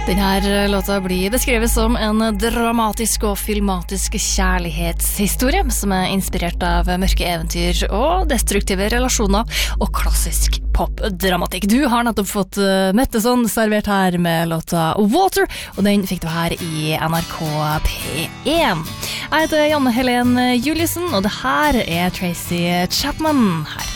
Denne låta blir beskrevet som en dramatisk og filmatisk kjærlighetshistorie som inspirert av mørke eventyr og destruktive relasjoner og klassisk popdramatikk. Du har nettopp fått Metteson servert her med låta Water, og den fikk du her i NRK P1. Jeg heter Janne Helen Juliussen, og det her Tracy Chapman her